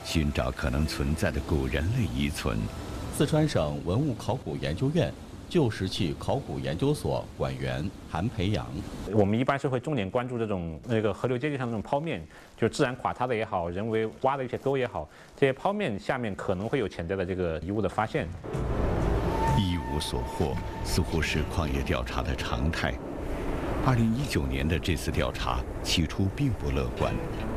寻找可能存在的古人类遗存。 四川省文物考古研究院旧石器考古研究所馆员韩培阳： 我们一般是会重点关注这种河流阶级上那种剖面，就是自然垮塌的也好，人为挖的一些沟也好，这些剖面下面可能会有潜在的这个遗物的发现。 一无所获，似乎是矿业调查的常态。2019年的这次调查起初并不乐观，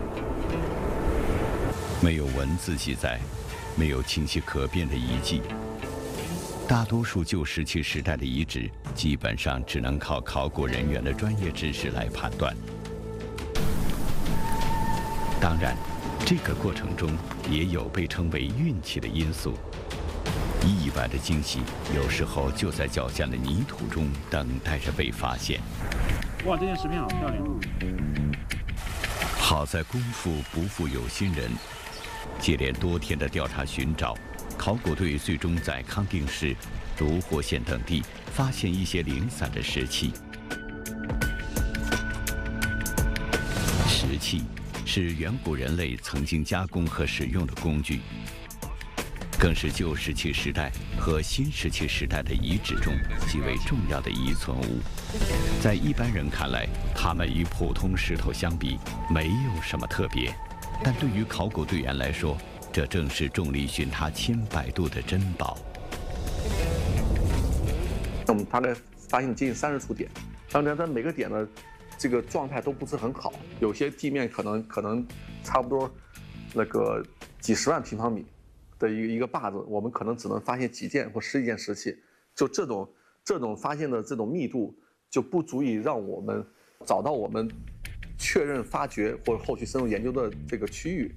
没有文字记载，没有清晰可辨的遗迹。大多数旧石器时代的遗址，基本上只能靠考古人员的专业知识来判断。当然，这个过程中也有被称为运气的因素。意外的惊喜，有时候就在脚下的泥土中等待着被发现。 哇，这件石片好漂亮！ 好在功夫不负有心人，接连多天的调查寻找。考古队最终在康定市、独活县等地发现一些零散的石器。石器是远古人类曾经加工和使用的工具，更是旧石器时代和新石器时代的遗址中极为重要的遗存物。在一般人看来，它们与普通石头相比没有什么特别，但对于考古队员来说，这正是众里寻他千百度的珍宝。 我们大概发现接近30处点，当然，它每个点的这个状态都不是很好，有些地面可能差不多那个几十万平方米的一个坝子，我们可能只能发现几件或10几件石器，就这种发现的这种密度，就不足以让我们找到我们确认发掘或者后续深入研究的这个区域。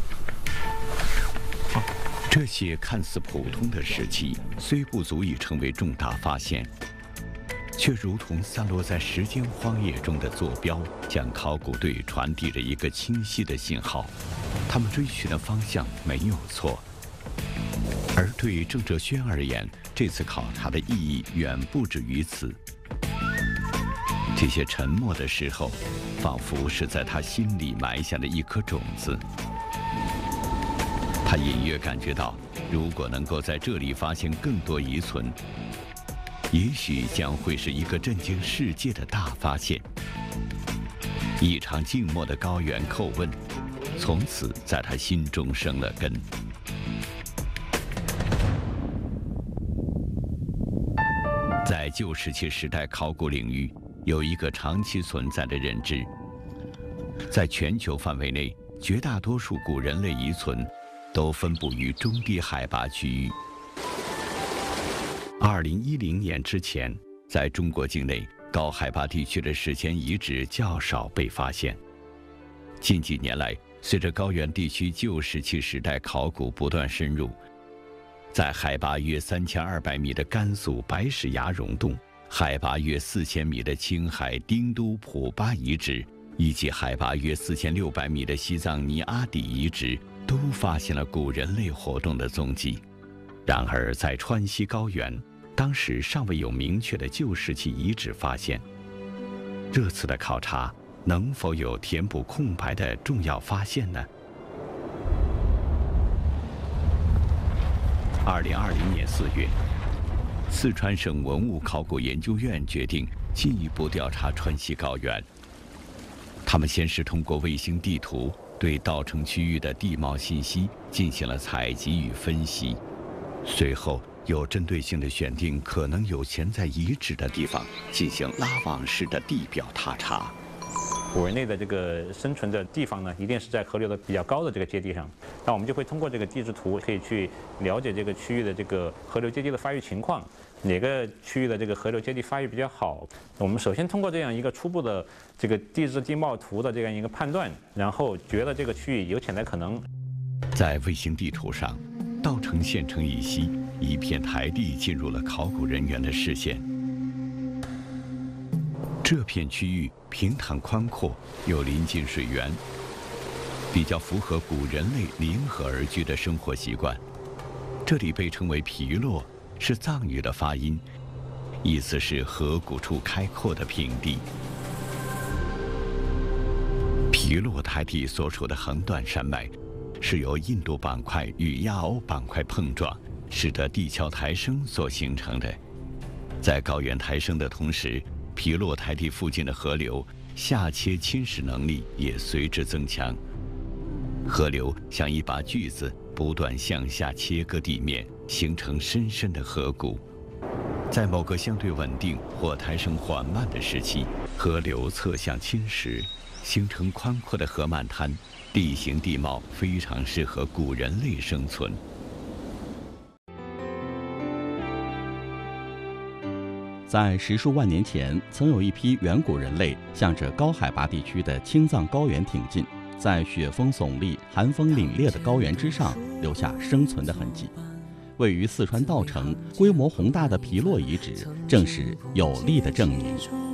这些看似普通的石器，虽不足以成为重大发现，却如同散落在时间荒野中的坐标，向考古队传递着一个清晰的信号。他们追寻的方向没有错。而对郑哲轩而言，这次考察的意义远不止于此。这些沉默的时候，仿佛是在他心里埋下了一颗种子。他隐约感觉到，如果能够在这里发现更多遗存，也许将会是一个震惊世界的大发现。一场静默的高原叩问，从此在他心中生了根。在旧石器时代考古领域，有一个长期存在的认知：在全球范围内，绝大多数古人类遗存都分布于中低海拔区域。2010年之前，在中国境内高海拔地区的史前遗址较少被发现。近几年来，随着高原地区旧石器时代考古不断深入，在海拔约3200米的甘肃白石崖溶洞，海拔约4000米的青海丁都普巴遗址，以及海拔约4600米的西藏尼阿底遗址，都发现了古人类活动的踪迹。然而，在川西高原，当时尚未有明确的旧石器遗址发现。这次的考察能否有填补空白的重要发现呢？2020年4月，四川省文物考古研究院决定进一步调查川西高原。他们先是通过卫星地图对稻城区域的地貌信息进行了采集与分析，随后有针对性地选定可能有潜在遗址的地方，进行拉网式的地表踏查。 古人类的这个生存的地方呢，一定是在河流的比较高的这个阶地上。那我们就会通过这个地质图，可以去了解这个区域的这个河流阶地的发育情况，哪个区域的这个河流阶地发育比较好。我们首先通过这样一个初步的这个地质地貌图的这样一个判断，然后觉得这个区域有潜在可能。 在卫星地图上，稻城县城以西一片台地进入了考古人员的视线。这片区域平坦宽阔，又临近水源，比较符合古人类临河而居的生活习惯。这里被称为皮洛，是藏语的发音，意思是河谷处开阔的平地。皮洛台地所处的横断山脉， 是由印度板块与亚欧板块碰撞，使得地壳抬升所形成的。在高原抬升的同时，皮洛台地附近的河流下切侵蚀能力也随之增强。河流像一把锯子，不断向下切割地面，形成深深的河谷。在某个相对稳定或抬升缓慢的时期，河流侧向侵蚀，形成宽阔的河漫滩，地形地貌非常适合古人类生存。 在10数万年前，曾有一批远古人类向着高海拔地区的青藏高原挺进，在雪峰耸立、寒风凛冽的高原之上留下生存的痕迹。位于四川稻城、规模宏大的皮洛遗址，正是有力的证明。